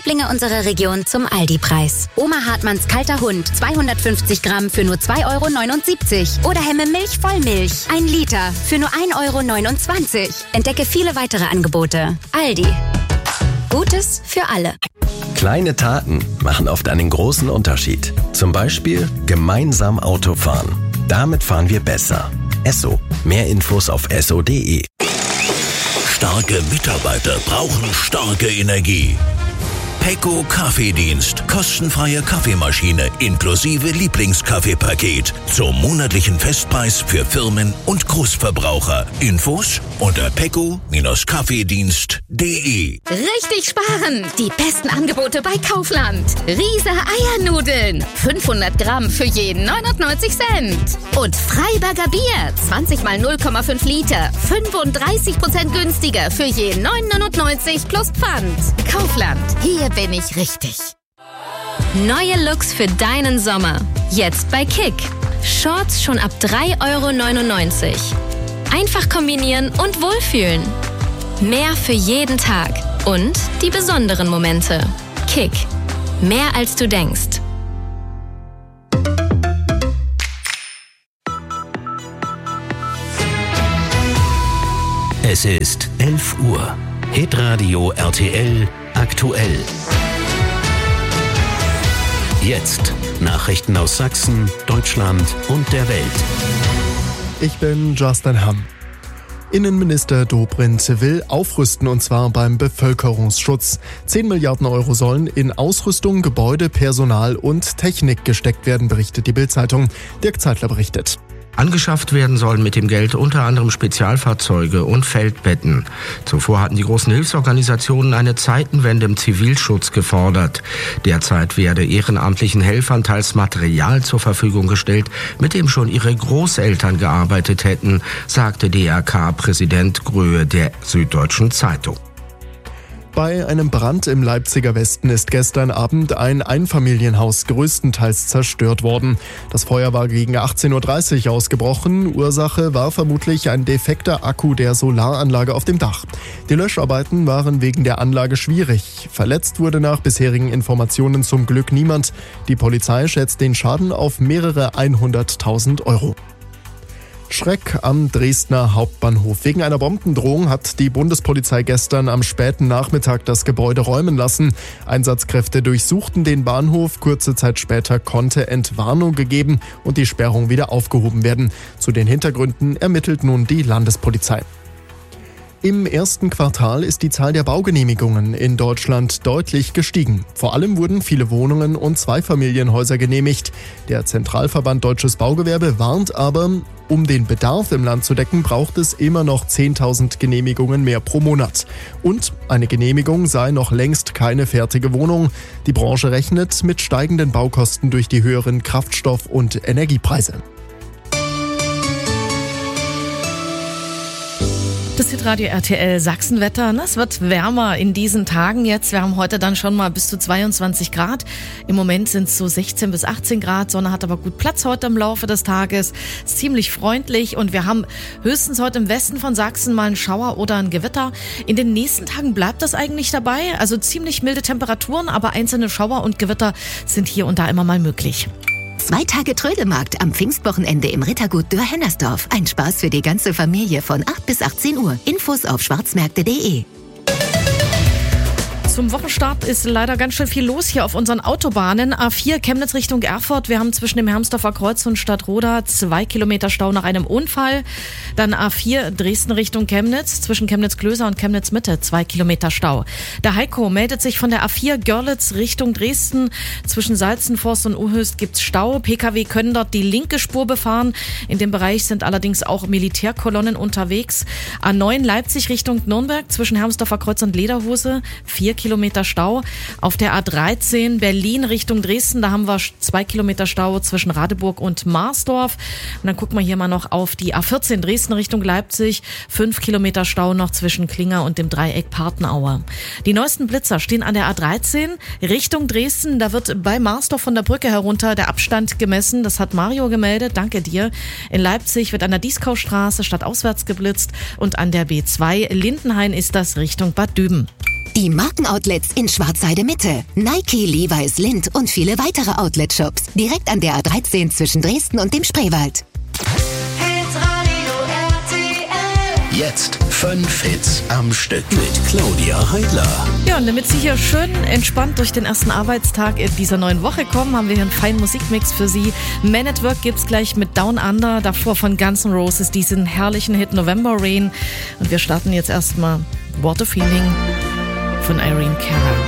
Lieblinge unserer Region zum Aldi-Preis. Oma Hartmanns kalter Hund, 250 Gramm für nur 2,79 € Oder Hemme Milch Vollmilch, 1 Liter für nur 1,29 €. Entdecke viele weitere Angebote. Aldi. Gutes für alle. Kleine Taten machen oft einen großen Unterschied. Zum Beispiel gemeinsam Auto fahren. Damit fahren wir besser. Esso. Mehr Infos auf esso.de. Starke Mitarbeiter brauchen starke Energie. Pecco Kaffeedienst. Kostenfreie Kaffeemaschine inklusive Lieblingskaffeepaket. Zum monatlichen Festpreis für Firmen und Großverbraucher. Infos unter pecco-kaffeedienst.de. Richtig sparen! Die besten Angebote bei Kaufland. Riese Eiernudeln. 500 Gramm für jeden 99 Cent. Und Freiberger Bier. 20 mal 0,5 Liter. 35% günstiger für jeden 9,99 plus Pfand. Kaufland. Hier bin ich richtig. Neue Looks für deinen Sommer. Jetzt bei Kick. Shorts schon ab 3,99 €. Einfach kombinieren und wohlfühlen. Mehr für jeden Tag. Und die besonderen Momente. Kick. Mehr als du denkst. Es ist 11 Uhr. Hitradio RTL aktuell. Jetzt Nachrichten aus Sachsen, Deutschland und der Welt. Ich bin Justin Hamm. Innenminister Dobrindt will aufrüsten, und zwar beim Bevölkerungsschutz. 10 Milliarden € sollen in Ausrüstung, Gebäude, Personal und Technik gesteckt werden, berichtet die Bild-Zeitung. Dirk Zeitler berichtet. Angeschafft werden sollen mit dem Geld unter anderem Spezialfahrzeuge und Feldbetten. Zuvor hatten die großen Hilfsorganisationen eine Zeitenwende im Zivilschutz gefordert. Derzeit werde ehrenamtlichen Helfern teils Material zur Verfügung gestellt, mit dem schon ihre Großeltern gearbeitet hätten, sagte DRK-Präsident Gröhe der Süddeutschen Zeitung. Bei einem Brand im Leipziger Westen ist gestern Abend ein Einfamilienhaus größtenteils zerstört worden. Das Feuer war gegen 18:30 Uhr ausgebrochen. Ursache war vermutlich ein defekter Akku der Solaranlage auf dem Dach. Die Löscharbeiten waren wegen der Anlage schwierig. Verletzt wurde nach bisherigen Informationen zum Glück niemand. Die Polizei schätzt den Schaden auf mehrere 100.000 €. Schreck am Dresdner Hauptbahnhof. Wegen einer Bombendrohung hat die Bundespolizei gestern am späten Nachmittag das Gebäude räumen lassen. Einsatzkräfte durchsuchten den Bahnhof. Kurze Zeit später konnte Entwarnung gegeben und die Sperrung wieder aufgehoben werden. Zu den Hintergründen ermittelt nun die Landespolizei. Im ersten Quartal ist die Zahl der Baugenehmigungen in Deutschland deutlich gestiegen. Vor allem wurden viele Wohnungen und Zweifamilienhäuser genehmigt. Der Zentralverband Deutsches Baugewerbe warnt aber, um den Bedarf im Land zu decken, braucht es immer noch 10.000 Genehmigungen mehr pro Monat. Und eine Genehmigung sei noch längst keine fertige Wohnung. Die Branche rechnet mit steigenden Baukosten durch die höheren Kraftstoff- und Energiepreise. Das Hitradio RTL Sachsenwetter. Es wird wärmer in diesen Tagen jetzt. Wir haben heute dann schon mal bis zu 22 Grad. Im Moment sind es so 16 bis 18 Grad. Sonne hat aber gut Platz heute im Laufe des Tages. Ist ziemlich freundlich und wir haben höchstens heute im Westen von Sachsen mal einen Schauer oder ein Gewitter. In den nächsten Tagen bleibt das eigentlich dabei. Also ziemlich milde Temperaturen, aber einzelne Schauer und Gewitter sind hier und da immer mal möglich. 2 Tage Trödelmarkt am Pfingstwochenende im Rittergut Dürr-Hennersdorf. Ein Spaß für die ganze Familie von 8 bis 18 Uhr. Infos auf schwarzmärkte.de. Zum Wochenstart ist leider ganz schön viel los hier auf unseren Autobahnen. A4 Chemnitz Richtung Erfurt. Wir haben zwischen dem Hermsdorfer Kreuz und Stadtroda 2 Kilometer Stau nach einem Unfall. Dann A4 Dresden Richtung Chemnitz. Zwischen Chemnitz-Klöser und Chemnitz-Mitte 2 Kilometer Stau. Der Heiko meldet sich von der A4 Görlitz Richtung Dresden. Zwischen Salzenforst und Uhöst gibt's Stau. Pkw können dort die linke Spur befahren. In dem Bereich sind allerdings auch Militärkolonnen unterwegs. A9 Leipzig Richtung Nürnberg. Zwischen Hermsdorfer Kreuz und Lederhose 4 Kilometer Stau. Auf der A13 Berlin Richtung Dresden, da haben wir 2 Kilometer Stau zwischen Radeburg und Marsdorf. Und dann gucken wir hier mal noch auf die A14 Dresden Richtung Leipzig. 5 Kilometer Stau noch zwischen Klinger und dem Dreieck Partenaue. Die neuesten Blitzer stehen an der A13 Richtung Dresden. Da wird bei Marsdorf von der Brücke herunter der Abstand gemessen. Das hat Mario gemeldet. Danke dir. In Leipzig wird an der Dieskaustraße stadtauswärts geblitzt und an der B2 Lindenhain ist das Richtung Bad Düben. Die Markenoutlets in Schwarzheide Mitte. Nike, Levi's, Lindt und viele weitere Outlet-Shops. Direkt an der A13 zwischen Dresden und dem Spreewald. Jetzt 5 Hits am Stück mit Claudia Heidler. Ja, und damit Sie hier schön entspannt durch den ersten Arbeitstag in dieser neuen Woche kommen, haben wir hier einen feinen Musikmix für Sie. Man at Work gibt's gleich mit Down Under, davor von Guns N' Roses diesen herrlichen Hit November Rain. Und wir starten jetzt erstmal What a Feeling von Irene Cara.